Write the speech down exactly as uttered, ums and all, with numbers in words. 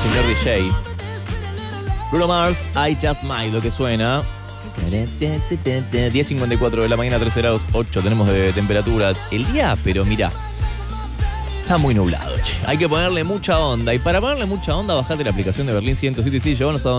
Señor D J. Bruno Mars, I Just Might, lo que suena. diez cincuenta y cuatro de la mañana, trece grados ocho tenemos de temperatura el día, pero mira, está muy nublado, che. Hay que ponerle mucha onda. Y para ponerle mucha onda, bajate la aplicación de Berlín ciento siete y sí, llévanos a